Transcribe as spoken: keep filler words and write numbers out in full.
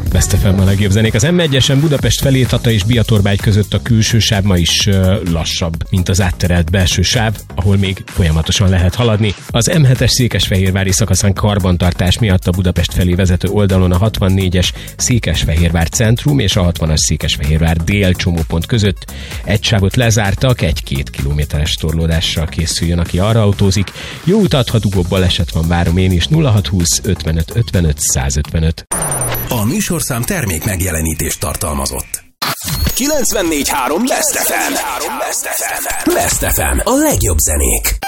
Best ef em a legjobb zenék. Az em egyesen Budapest felé Tata és Biatorbágy között a külső sáv ma is uh, lassabb, mint az átterelt belső sáv, ahol még folyamatosan lehet haladni. Az em hetes székesfehérvári szakaszán karbantartás miatt a Budapest felé vezető oldalon a hatvannégyes Székesfehérvár centrum és a hatvanas Székesfehérvár dél csomópont között egy sávot lezártak, egy-két kilométeres torlódással készüljön, aki arra autózik. Jó utat, ha dugóbb baleset van, várom én is. Nulla hat húsz ötvenöt ötvenöt százötvenöt. A műsorszám termék megjelenítést tartalmazott. kilencvennégy három Best ef em. Best ef em. A legjobb zenék.